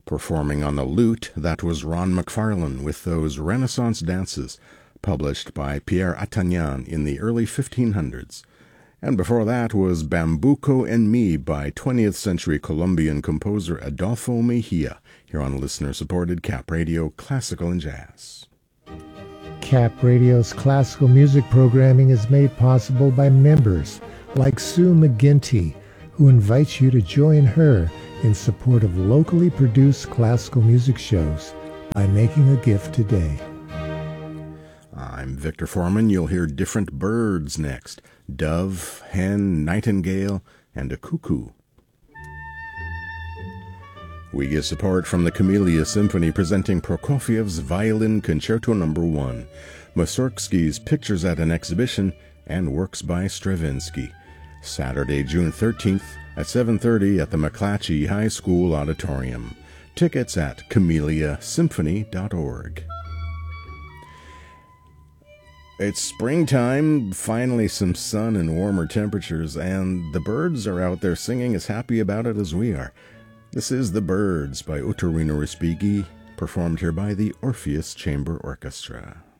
Performing on the lute, that was Ron McFarlane with those Renaissance dances, published by Pierre Attagnan in the early 1500s. And before that was Bambuco en Mi by 20th century Colombian composer Adolfo Mejia, here on listener-supported Cap Radio Classical and Jazz. Cap Radio's classical music programming is made possible by members like Sue McGinty, who invites you to join her in support of locally produced classical music shows by making a gift today. I'm Victor Foreman. You'll hear different birds next. Dove, hen, nightingale, and a cuckoo. We get support from the Camellia Symphony presenting Prokofiev's Violin Concerto No. 1, Mussorgsky's Pictures at an Exhibition, and Works by Stravinsky. Saturday, June 13th at 7:30 at the McClatchy High School Auditorium. Tickets at CameliaSymphony.org. It's springtime, finally some sun and warmer temperatures, and the birds are out there singing as happy about it as we are. This is The Birds by Ottorino Respighi, performed here by the Orpheus Chamber Orchestra.